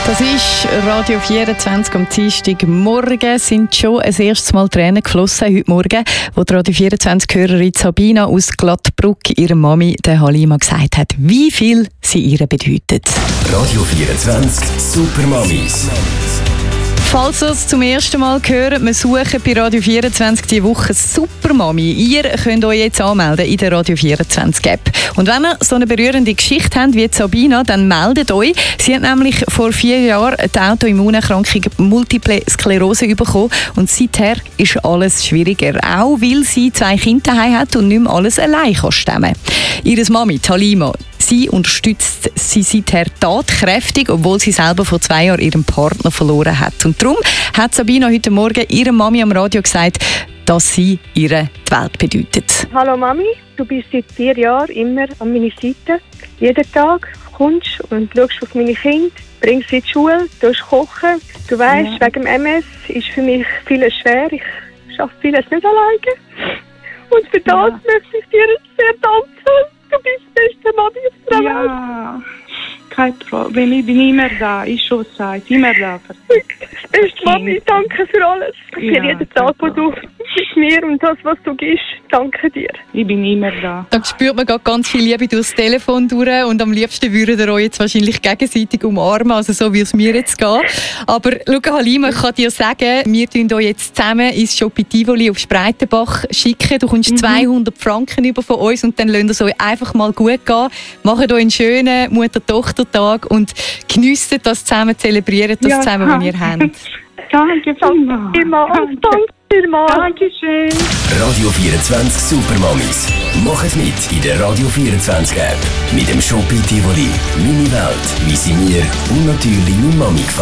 Das ist Radio 24 am Dienstagmorgen. Sind schon ein erstes Mal Tränen geflossen heute Morgen, wo die Radio 24-Hörerin Sabina aus Glattbrugg ihrer Mami, der Halima, gesagt hat, wie viel sie ihr bedeutet. Radio 24 Supermamis. Falls ihr es zum ersten Mal hören, wir suchen bei Radio 24 diese Woche Supermami. Ihr könnt euch jetzt anmelden in der Radio 24 App. Und wenn ihr so eine berührende Geschichte habt wie Sabina, dann meldet euch. Sie hat nämlich vor 4 Jahren die Autoimmunerkrankung Multiple Sklerose bekommen und seither ist alles schwieriger. Auch weil sie 2 Kinder daheim hat und nicht mehr alles allein stemmen kann. Ihre Mami, Halima, sie unterstützt sie seither tatkräftig, obwohl sie selber vor 2 Jahren ihren Partner verloren hat. Und darum hat Sabina heute Morgen ihrer Mami am Radio gesagt, dass sie ihr die Welt bedeutet. Hallo Mami, du bist seit 4 Jahren immer an meiner Seite. Jeden Tag kommst und schaust auf meine Kinder, bringst sie in die Schule, tust kochen. Du weißt, wegen dem MS ist für mich vieles schwer. Ich schaffe vieles nicht alleine. Und für das möchte ich dir sehr danken. Du bist die beste Mami auf der Welt. Ja, kein Problem. Ich bin immer da. Ich schon gesagt, immer da. Das beste Mami, danke für alles. Für jeden Tag, wo du mit mir und das, was du gibst, danke dir. Ich bin immer da. Da spürt man gerade ganz viel Liebe durchs Telefon durch und am liebsten würdet ihr euch jetzt wahrscheinlich gegenseitig umarmen, also so wie es mir jetzt geht. Aber schau, Halima, ich kann dir sagen, wir tun euch jetzt zusammen ins Shopping Tivoli auf Spreitenbach schicken. Du kommst 200 Franken über von uns und dann lasst es euch einfach mal gut gehen. Macht euch einen schönen Mutter-Tochter-Tag und geniesst das zusammen, zelebriert das zusammen, was ihr habt. Danke vielmals. Dankeschön. Radio 24 Supermamis. Macht mit in der Radio 24 App. Mit dem Shopping Tivoli. Meine Welt, wie sie mir und natürlich meine Mami gefällt.